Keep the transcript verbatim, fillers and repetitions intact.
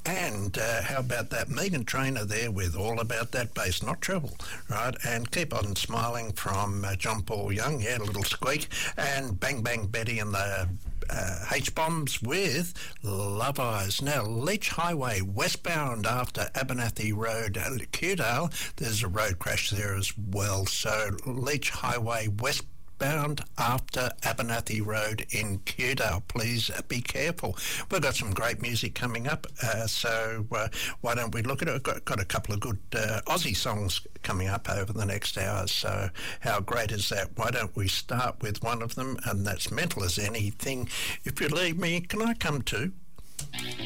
And uh, how about that Megan Trainor there with All About That Bass, not treble, right? And Keep On Smiling from uh, John Paul Young, yeah, a little squeak. And Bang Bang Betty and the uh, H-Bombs with Love Eyes. Now, Leach Highway, westbound after Abernathy Road, uh, Kewdale, there's a road crash there as well. So Leach Highway, west bound after Abernathy Road in Kewdale. Please uh, be careful. We've got some great music coming up, uh, so uh, why don't we look at it? We've got, got a couple of good uh, Aussie songs coming up over the next hour, so how great is that? Why don't we start with one of them, and that's Mental as Anything. If you leave me, can I come too?